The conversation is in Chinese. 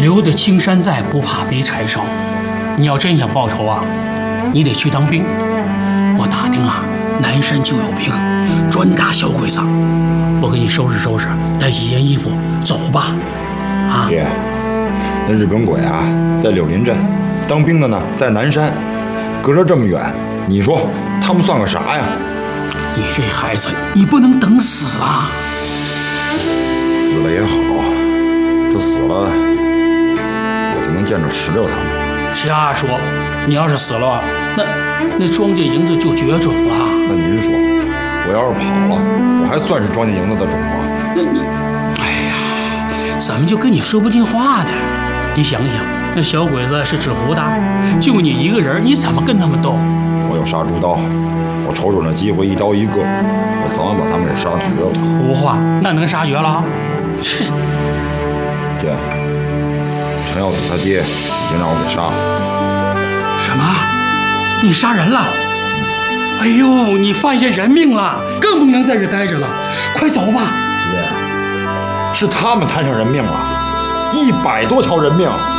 留得青山在，不怕没柴烧。你要真想报仇啊，你得去当兵。我打听啊，南山就有兵，专打小鬼子。我给你收拾收拾，带几件衣服，走吧。啊， 爹，那日本鬼啊，在柳林镇，当兵的呢在南山，隔着这么远，你说他们算个啥呀？ 你这孩子，你不能等死啊！ 死了也好，这死了，我就能见着石榴他们。 瞎说！你要是死了，那庄稼营子就绝种了。 那您说，我要是跑了，我还算是庄稼营子的种吗？ 那你，哎呀，怎么就跟你说不进话呢？你想想，那小鬼子是纸糊的，就你一个人，你怎么跟他们斗？ 我有杀猪刀，我瞅准了机会，一刀一个，我早晚把他们给杀绝了。 胡话，那能杀绝了？是。 爹，陈耀祖他爹已经让我给杀了。 什么？你杀人了？哎呦，你犯下人命了，更不能在这待着了，快走吧！ 爹，是他们摊上人命了，100多条人命。